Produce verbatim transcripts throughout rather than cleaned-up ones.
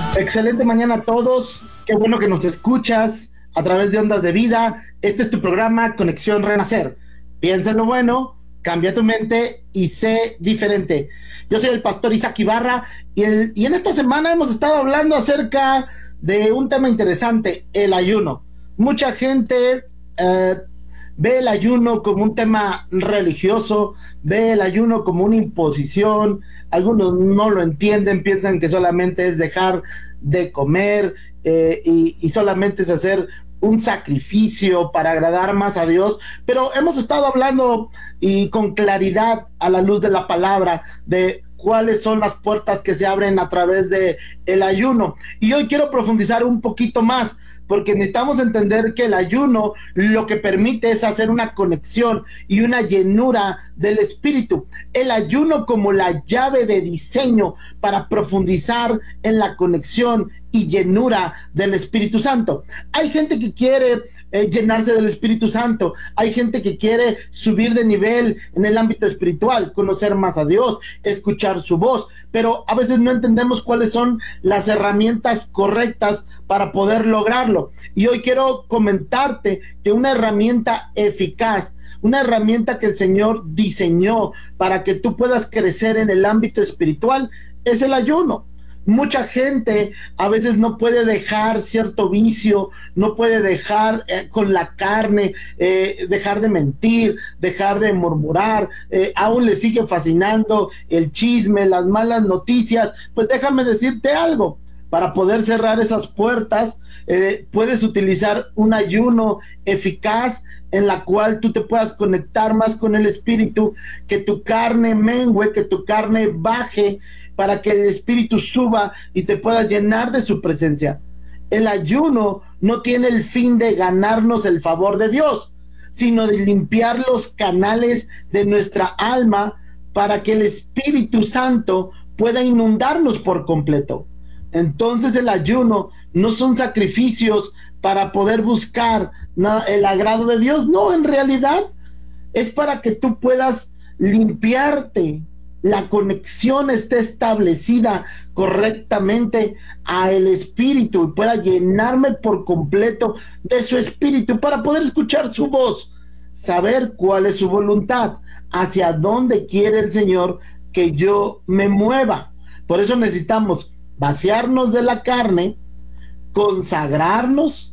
Excelente mañana a todos. Qué bueno que nos escuchas a través de Ondas de Vida. Este es tu programa Conexión Renacer. Piensa en lo bueno, cambia tu mente y sé diferente. Yo soy el pastor Isaac Ibarra y, el, y en esta semana hemos estado hablando acerca de un tema interesante, el ayuno. Mucha gente eh, ve el ayuno como un tema religioso, ve el ayuno como una imposición. Algunos no lo entienden, piensan que solamente es dejar de comer eh, y, y solamente es hacer un sacrificio para agradar más a Dios, pero hemos estado hablando y con claridad a la luz de la palabra de cuáles son las puertas que se abren a través de el ayuno. Y hoy quiero profundizar un poquito más, porque necesitamos entender que el ayuno lo que permite es hacer una conexión y una llenura del espíritu. El ayuno como la llave de diseño para profundizar en la conexión y llenura del Espíritu Santo. Hay gente que quiere eh, llenarse del Espíritu Santo, hay gente que quiere subir de nivel en el ámbito espiritual, conocer más a Dios, escuchar su voz, pero a veces no entendemos cuáles son las herramientas correctas para poder lograrlo. Y hoy quiero comentarte que una herramienta eficaz, una herramienta que el Señor diseñó para que tú puedas crecer en el ámbito espiritual, es el ayuno. Mucha gente a veces no puede dejar cierto vicio, no puede dejar eh, con la carne, eh, dejar de mentir, dejar de murmurar, eh, aún le sigue fascinando el chisme, las malas noticias. Pues déjame decirte algo, para poder cerrar esas puertas, eh, puedes utilizar un ayuno eficaz en la cual tú te puedas conectar más con el espíritu, que tu carne mengue, que tu carne baje, para que el espíritu suba y te puedas llenar de su presencia. El ayuno no tiene el fin de ganarnos el favor de Dios, sino de limpiar los canales de nuestra alma para que el Espíritu Santo pueda inundarnos por completo. Entonces el ayuno no son sacrificios para poder buscar el agrado de Dios, no, en realidad es para que tú puedas limpiarte, la conexión esté establecida correctamente a el espíritu y pueda llenarme por completo de su espíritu para poder escuchar su voz, saber cuál es su voluntad, hacia dónde quiere el Señor que yo me mueva. Por eso necesitamos vaciarnos de la carne, consagrarnos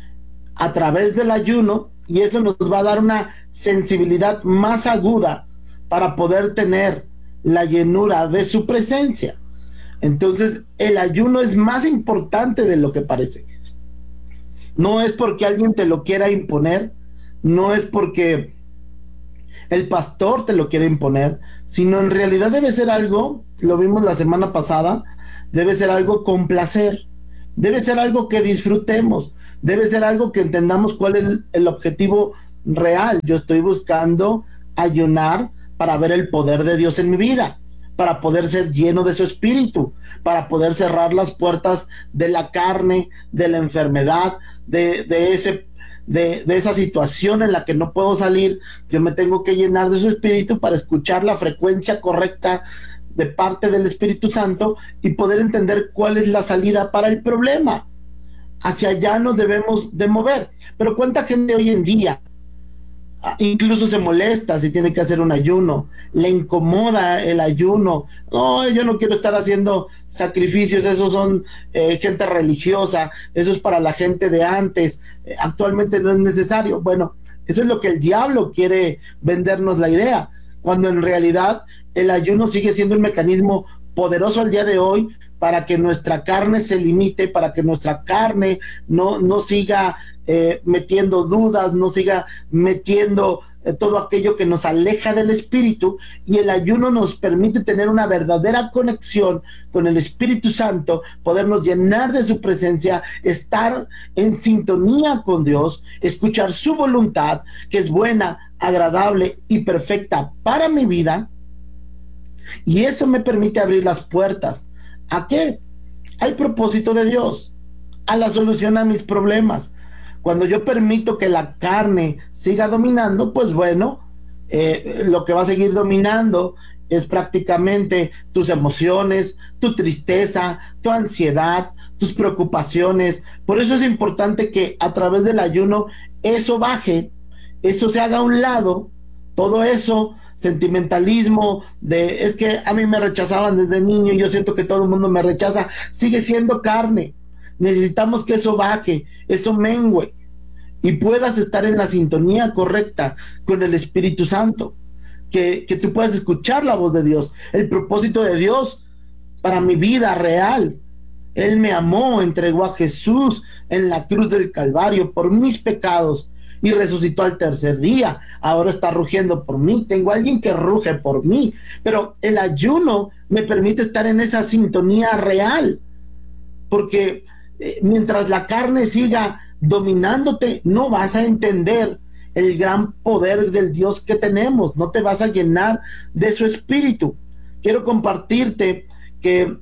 a través del ayuno, y eso nos va a dar una sensibilidad más aguda para poder tener la llenura de su presencia. Entonces el ayuno es más importante de lo que parece. No es porque alguien te lo quiera imponer, no es porque el pastor te lo quiere imponer, sino en realidad debe ser algo, lo vimos la semana pasada, debe ser algo con placer, debe ser algo que disfrutemos, debe ser algo que entendamos cuál es el objetivo real. Yo estoy buscando ayunar para ver el poder de Dios en mi vida, para poder ser lleno de su espíritu, para poder cerrar las puertas de la carne, de la enfermedad, de, de, ese, de, de esa situación en la que no puedo salir. Yo me tengo que llenar de su espíritu para escuchar la frecuencia correcta de parte del Espíritu Santo y poder entender cuál es la salida para el problema. Hacia allá nos debemos de mover. Pero ¿cuánta gente hoy en día incluso se molesta si tiene que hacer un ayuno, le incomoda el ayuno? No, yo no quiero estar haciendo sacrificios, esos son eh, gente religiosa, eso es para la gente de antes, eh, actualmente no es necesario. Bueno, eso es lo que el diablo quiere vendernos la idea, cuando en realidad el ayuno sigue siendo un mecanismo poderoso al día de hoy para que nuestra carne se limite, para que nuestra carne no, no siga eh, metiendo dudas, no siga metiendo eh, todo aquello que nos aleja del espíritu, y el ayuno nos permite tener una verdadera conexión con el Espíritu Santo, podernos llenar de su presencia, estar en sintonía con Dios, escuchar su voluntad, que es buena, agradable y perfecta para mi vida. Y eso me permite abrir las puertas. ¿A qué? Al propósito de Dios, a la solución a mis problemas. Cuando yo permito que la carne siga dominando, pues bueno, eh, lo que va a seguir dominando es prácticamente tus emociones, tu tristeza, tu ansiedad, tus preocupaciones. Por eso es importante que a través del ayuno eso baje, eso se haga a un lado, todo eso, sentimentalismo de es que a mí me rechazaban desde niño y yo siento que todo el mundo me rechaza, sigue siendo carne. Necesitamos que eso baje, eso mengue y puedas estar en la sintonía correcta con el Espíritu Santo, que, que tú puedas escuchar la voz de Dios, el propósito de Dios para mi vida real. Él me amó, entregó a Jesús en la cruz del Calvario por mis pecados y resucitó al tercer día. Ahora está rugiendo por mí, tengo a alguien que ruge por mí, pero el ayuno me permite estar en esa sintonía real, porque eh, mientras la carne siga dominándote, no vas a entender el gran poder del Dios que tenemos, no te vas a llenar de su espíritu. Quiero compartirte que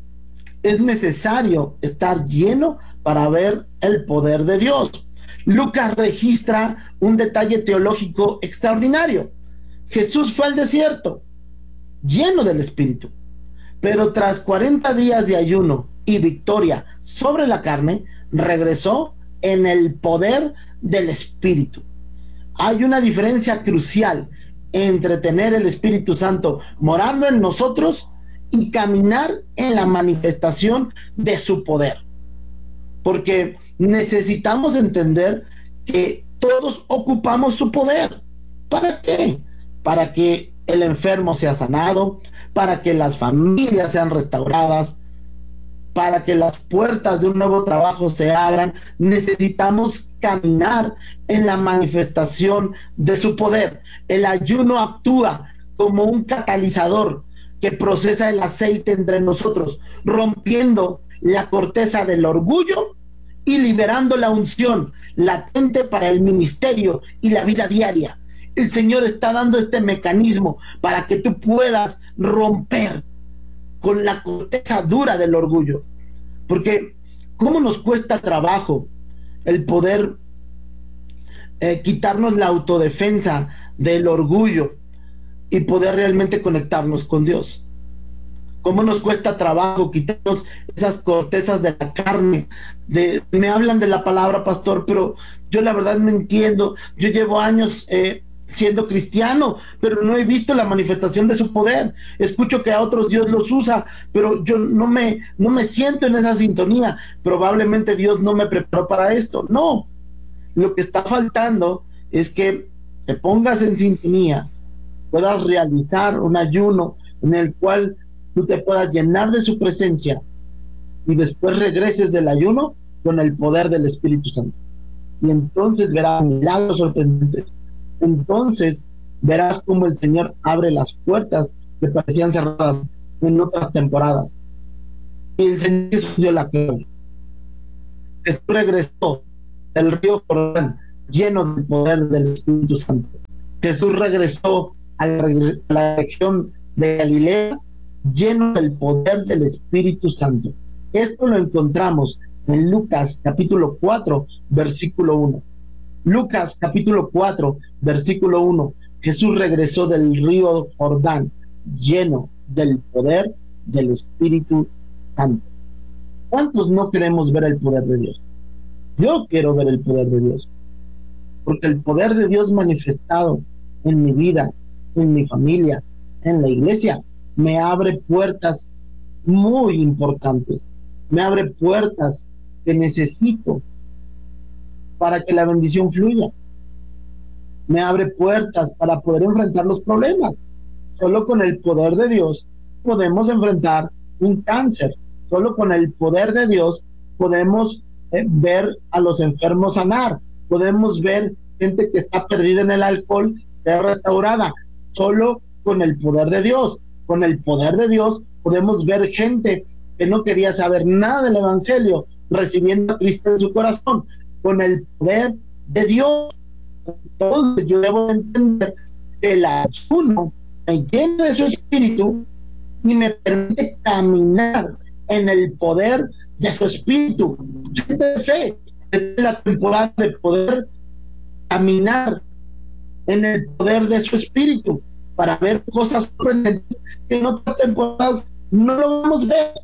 es necesario estar lleno para ver el poder de Dios. Lucas registra un detalle teológico extraordinario. Jesús fue al desierto lleno del espíritu, pero tras cuarenta días de ayuno y victoria sobre la carne, regresó en el poder del Espíritu. Hay una diferencia crucial entre tener el Espíritu Santo morando en nosotros y caminar en la manifestación de su poder. Porque necesitamos entender que todos ocupamos su poder. ¿Para qué? Para que el enfermo sea sanado, para que las familias sean restauradas, para que las puertas de un nuevo trabajo se abran. Necesitamos caminar en la manifestación de su poder. El ayuno actúa como un catalizador que procesa el aceite entre nosotros, rompiendo la corteza del orgullo y liberando la unción latente para el ministerio y la vida diaria. El Señor está dando este mecanismo para que tú puedas romper con la corteza dura del orgullo, porque cómo nos cuesta trabajo el poder eh, quitarnos la autodefensa del orgullo y poder realmente conectarnos con Dios. Cómo nos cuesta trabajo quitarnos esas cortezas de la carne. De, me hablan de la palabra, pastor, pero yo la verdad no entiendo. Yo llevo años eh, siendo cristiano, pero no he visto la manifestación de su poder. Escucho que a otros Dios los usa, pero yo no me, no me siento en esa sintonía. Probablemente Dios no me preparó para esto. No, lo que está faltando es que te pongas en sintonía, puedas realizar un ayuno en el cual tú te puedas llenar de su presencia y después regreses del ayuno con el poder del Espíritu Santo. Y entonces verás milagros sorprendentes. Entonces verás cómo el Señor abre las puertas que parecían cerradas en otras temporadas. Y el Señor Jesús dio la clave. Jesús regresó del río Jordán lleno del poder del Espíritu Santo. Jesús regresó a la, a la región de Galilea lleno del poder del Espíritu Santo. Esto lo encontramos en Lucas capítulo cuatro, versículo uno. Lucas capítulo cuatro, versículo uno. Jesús regresó del río Jordán lleno del poder del Espíritu Santo. ¿Cuántos no queremos ver el poder de Dios? Yo quiero ver el poder de Dios, porque el poder de Dios manifestado en mi vida, en mi familia, en la iglesia, me abre puertas muy importantes, me abre puertas que necesito para que la bendición fluya, me abre puertas para poder enfrentar los problemas. Solo con el poder de Dios podemos enfrentar un cáncer, solo con el poder de Dios podemos eh, ver a los enfermos sanar, podemos ver gente que está perdida en el alcohol ser restaurada, solo con el poder de Dios. Con el poder de Dios podemos ver gente que no quería saber nada del evangelio recibiendo a Cristo en su corazón. Con el poder de Dios, entonces yo debo entender que el ayuno me llena de su espíritu y me permite caminar en el poder de su espíritu. Gente de fe, es la temporada de poder caminar en el poder de su espíritu. para ver cosas sorprendentes que en otras temporadas no lo vamos a ver.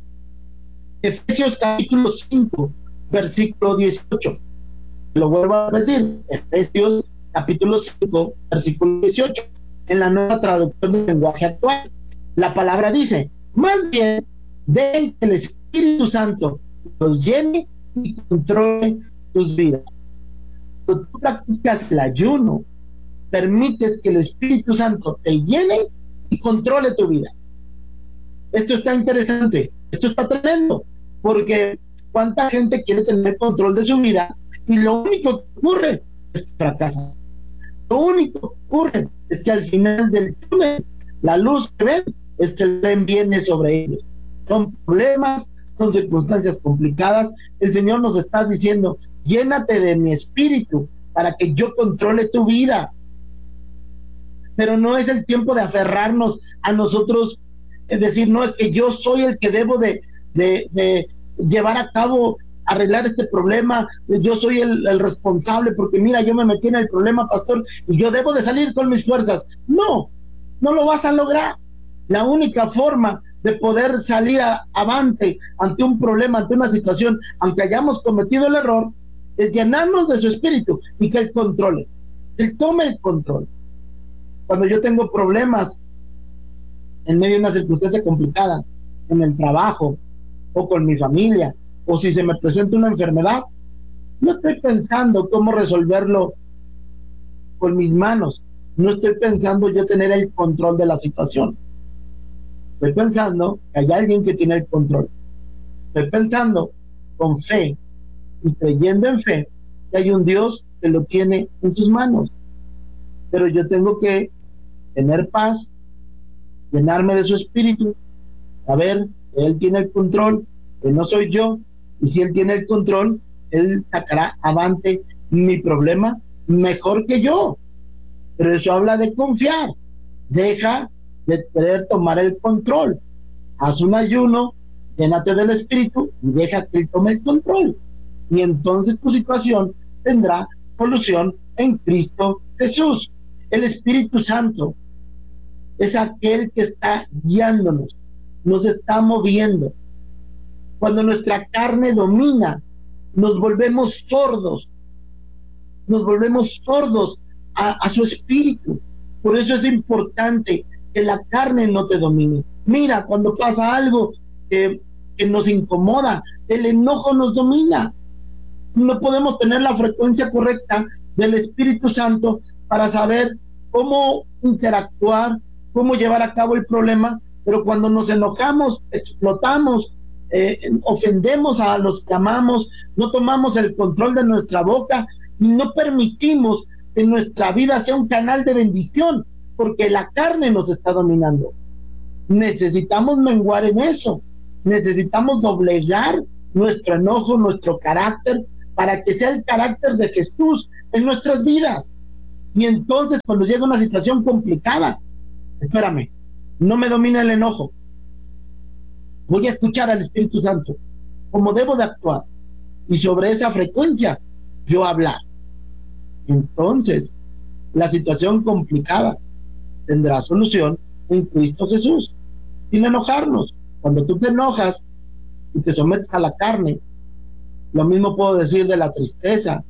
Efesios capítulo cinco, versículo dieciocho. Lo vuelvo a repetir. Efesios capítulo cinco, versículo dieciocho. En la nueva traducción del lenguaje actual. La palabra dice: más bien, dejen que el Espíritu Santo los llene y controle tus vidas. Cuando tú practicas el ayuno, permites que el Espíritu Santo te llene y controle tu vida. Esto está interesante, esto está tremendo, porque cuánta gente quiere tener control de su vida y lo único que ocurre es que fracasa. Lo único que ocurre es que al final del túnel, la luz que ven es que el tren viene sobre ellos. Son problemas, son circunstancias complicadas. El Señor nos está diciendo: llénate de mi espíritu para que yo controle tu vida. Pero no es el tiempo de aferrarnos a nosotros, es decir, no es que yo soy el que debo de, de, de llevar a cabo, arreglar este problema, yo soy el, el responsable porque mira, yo me metí en el problema, pastor, y yo debo de salir con mis fuerzas. No, no lo vas a lograr. La única forma de poder salir a, avante ante un problema, ante una situación, aunque hayamos cometido el error, es llenarnos de su espíritu y que Él controle, Él tome el control. Cuando yo tengo problemas en medio de una circunstancia complicada, en el trabajo, o con mi familia, o si se me presenta una enfermedad, no estoy pensando cómo resolverlo con mis manos, no estoy pensando yo tener el control de la situación. Estoy pensando que hay alguien que tiene el control. Estoy pensando con fe y creyendo en fe que hay un Dios que lo tiene en sus manos. Pero yo tengo que tener paz, llenarme de su espíritu, saber que Él tiene el control, que no soy yo, y si Él tiene el control, Él sacará avante mi problema mejor que yo. Pero eso habla de confiar. Deja de querer tomar el control. Haz un ayuno, llénate del espíritu y deja que Él tome el control. Y entonces tu situación tendrá solución en Cristo Jesús. El Espíritu Santo es aquel que está guiándonos, nos está moviendo. Cuando nuestra carne domina, nos volvemos sordos, nos volvemos sordos a, a su espíritu. Por eso es importante que la carne no te domine. Mira, cuando pasa algo que, que nos incomoda, el enojo nos domina. No podemos tener la frecuencia correcta del Espíritu Santo para saber cómo interactuar, cómo llevar a cabo el problema, pero cuando nos enojamos, explotamos, eh, ofendemos a los que amamos, no tomamos el control de nuestra boca y no permitimos que nuestra vida sea un canal de bendición, porque la carne nos está dominando. Necesitamos menguar en eso, necesitamos doblegar nuestro enojo, nuestro carácter, para que sea el carácter de Jesús en nuestras vidas. Y entonces cuando llega una situación complicada, espérame, no me domina el enojo, voy a escuchar al Espíritu Santo cómo debo de actuar y sobre esa frecuencia yo hablar. Entonces la situación complicada tendrá solución en Cristo Jesús, sin enojarnos. Cuando tú te enojas y te sometes a la carne, lo mismo puedo decir de la tristeza.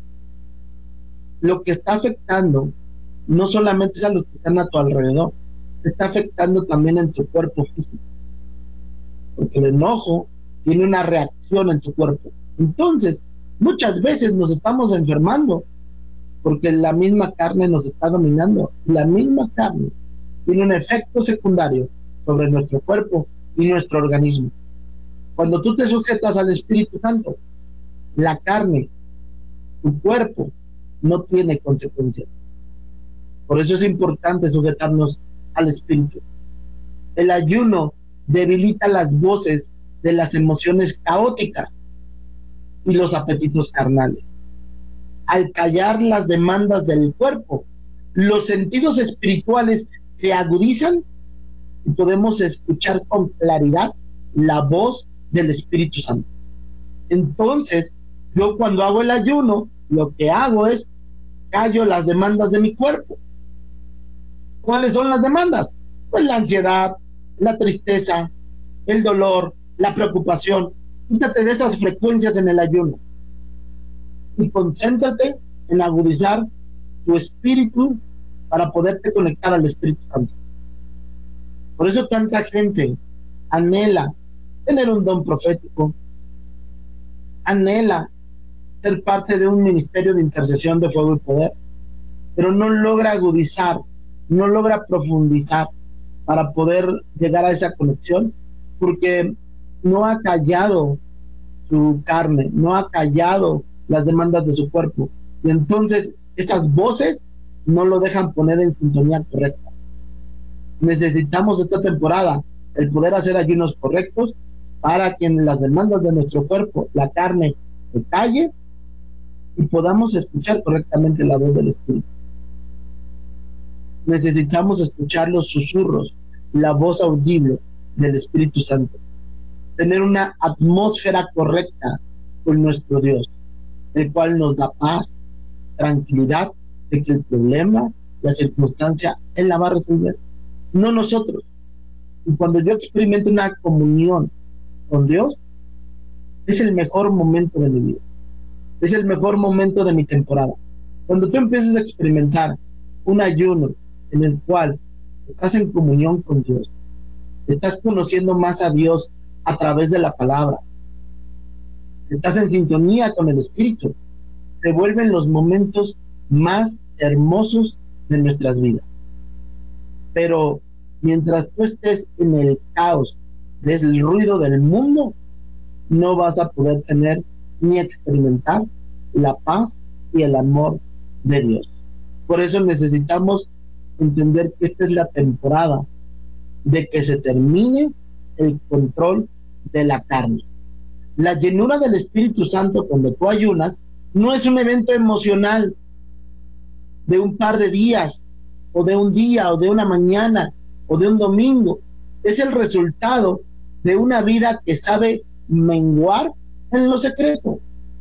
Lo que está afectando no solamente es a los que están a tu alrededor, te está afectando también en tu cuerpo físico, porque el enojo tiene una reacción en tu cuerpo. Entonces, muchas veces nos estamos enfermando porque la misma carne nos está dominando. La misma carne tiene un efecto secundario sobre nuestro cuerpo y nuestro organismo. Cuando tú te sujetas al Espíritu Santo, la carne, tu cuerpo, no tiene consecuencias. Por eso es importante sujetarnos al Espíritu. El ayuno debilita las voces de las emociones caóticas y los apetitos carnales. Al callar las demandas del cuerpo, los sentidos espirituales se agudizan y podemos escuchar con claridad la voz del Espíritu Santo. Entonces, yo cuando hago el ayuno, lo que hago es callo las demandas de mi cuerpo. ¿Cuáles son las demandas? Pues la ansiedad, la tristeza, el dolor, la preocupación. Quítate de esas frecuencias en el ayuno y concéntrate en agudizar tu espíritu para poderte conectar al Espíritu Santo. Por eso tanta gente anhela tener un don profético, anhela ser parte de un ministerio de intercesión de fuego y poder, pero no logra agudizar, no logra profundizar para poder llegar a esa conexión, porque no ha callado su carne, no ha callado las demandas de su cuerpo, y entonces esas voces no lo dejan poner en sintonía correcta. Necesitamos esta temporada el poder hacer ayunos correctos para que las demandas de nuestro cuerpo, la carne, se calle y podamos escuchar correctamente la voz del Espíritu. Necesitamos escuchar los susurros, la voz audible del Espíritu Santo, tener una atmósfera correcta con nuestro Dios, el cual nos da paz, tranquilidad de que el problema, la circunstancia, Él la va a resolver, no nosotros. Y cuando yo experimento una comunión con Dios, es el mejor momento de mi vida, es el mejor momento de mi temporada. Cuando tú empiezas a experimentar un ayuno en el cual estás en comunión con Dios, estás conociendo más a Dios a través de la palabra, estás en sintonía con el Espíritu, se vuelven los momentos más hermosos de nuestras vidas. Pero mientras tú estés en el caos, ves el ruido del mundo, no vas a poder tener ni experimentar la paz y el amor de Dios. Por eso necesitamos entender que esta es la temporada de que se termine el control de la carne. La llenura del Espíritu Santo cuando tú ayunas no es un evento emocional de un par de días, o de un día, o de una mañana, o de un domingo. Es el resultado de una vida que sabe menguar en lo secreto.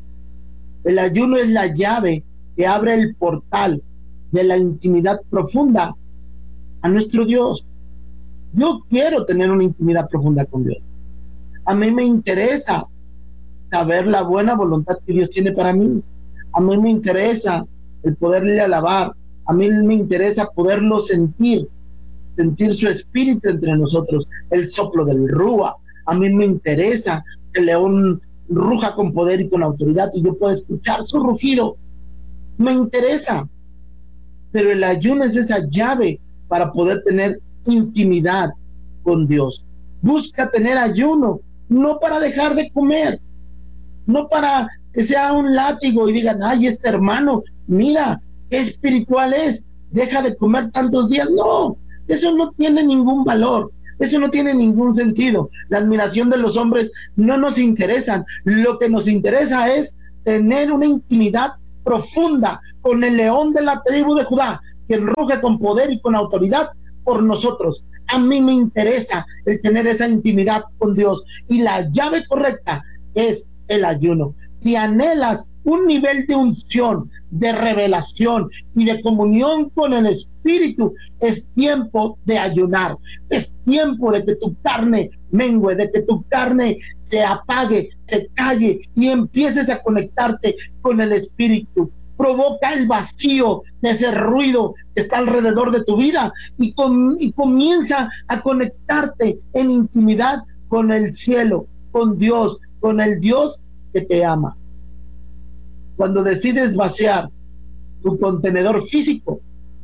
El ayuno es la llave que abre el portal de la intimidad profunda a nuestro Dios. Yo quiero tener una intimidad profunda con Dios. A mí me interesa saber la buena voluntad que Dios tiene para mí. A mí me interesa el poderle alabar. A mí me interesa poderlo sentir, sentir su espíritu entre nosotros, el soplo del Rúa. A mí me interesa que el león ruja con poder y con autoridad y yo pueda escuchar su rugido. Me interesa. Pero el ayuno es esa llave para poder tener intimidad con Dios. Busca tener ayuno, no para dejar de comer, no para que sea un látigo y digan, ay, este hermano, mira, qué espiritual es, deja de comer tantos días. No, eso no tiene ningún valor, eso no tiene ningún sentido. La admiración de los hombres no nos interesa. Lo que nos interesa es tener una intimidad profunda con el león de la tribu de Judá, quien ruge con poder y con autoridad por nosotros. A mí me interesa el tener esa intimidad con Dios, y la llave correcta es el ayuno. Si anhelas un nivel de unción, de revelación y de comunión con el Espíritu, es tiempo de ayunar. Es tiempo de que tu carne mengue, de que tu carne se apague, se calle y empieces a conectarte con el Espíritu. Provoca el vacío de ese ruido que está alrededor de tu vida y, com- y comienza a conectarte en intimidad con el cielo, con Dios, con el Dios que te ama. Cuando decides vaciar tu contenedor físico,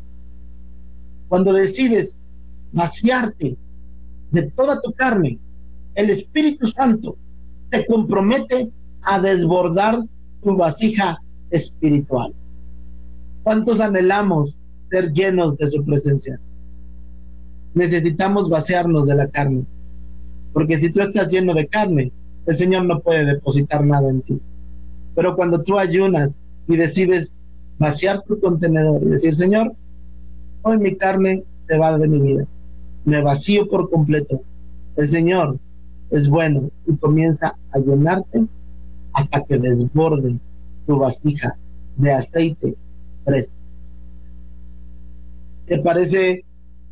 cuando decides vaciarte de toda tu carne, el Espíritu Santo te compromete a desbordar tu vasija espiritual. ¿Cuántos anhelamos ser llenos de su presencia? Necesitamos vaciarnos de la carne, porque si tú estás lleno de carne, el Señor no puede depositar nada en ti. Pero cuando tú ayunas y decides vaciar tu contenedor y decir, Señor, hoy mi carne se va de mi vida, me vacío por completo, el Señor es bueno y comienza a llenarte hasta que desborde tu vasija de aceite fresco. ¿Te parece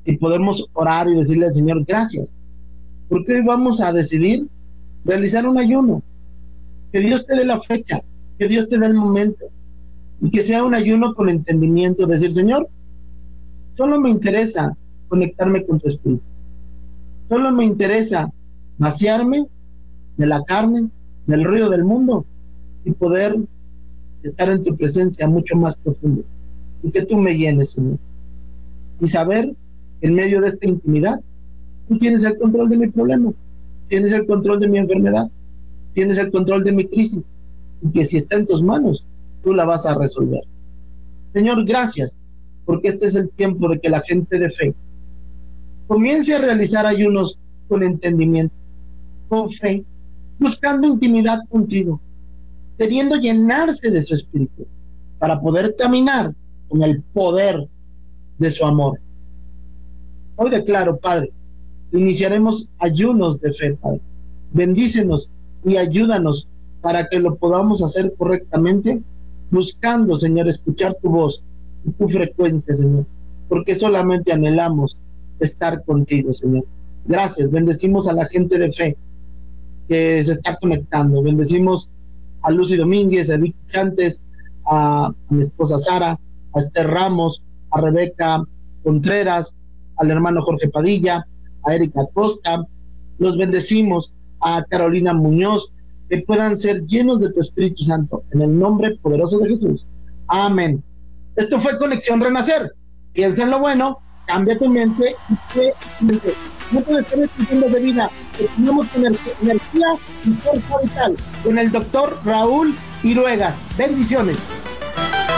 y podemos orar y decirle al Señor gracias, porque hoy vamos a decidir realizar un ayuno. Que Dios te dé la fecha, que Dios te dé el momento, y que sea un ayuno con entendimiento, decir, Señor, solo me interesa conectarme con tu espíritu, solo me interesa vaciarme de la carne, del ruido del mundo, y poder estar en tu presencia mucho más profundo, y que tú me llenes, Señor, y saber que en medio de esta intimidad tú tienes el control de mi problema, tienes el control de mi enfermedad, tienes el control de mi crisis, y que si está en tus manos, tú la vas a resolver. Señor, gracias, porque este es el tiempo de que la gente de fe comience a realizar ayunos con entendimiento, con fe, buscando intimidad contigo, queriendo llenarse de su espíritu, para poder caminar con el poder de su amor. Hoy declaro, Padre, iniciaremos ayunos de fe, Padre. Bendícenos y ayúdanos para que lo podamos hacer correctamente, buscando, Señor, escuchar tu voz y tu frecuencia, Señor, porque solamente anhelamos estar contigo, Señor. Gracias, bendecimos a la gente de fe que se está conectando, bendecimos a Lucy Domínguez, a Vicky Chantes, a, a mi esposa Sara, a Esther Ramos, a Rebeca Contreras, al hermano Jorge Padilla, a Erika Costa. Los bendecimos, a Carolina Muñoz, que puedan ser llenos de tu Espíritu Santo, en el nombre poderoso de Jesús. Amén. Esto fue Conexión Renacer. Piensa en lo bueno, cambia tu mente y sé mente. No puedes tener tus de vida, que tenemos energía, energía y fuerza vital con el doctor Raúl Iruegas. Bendiciones.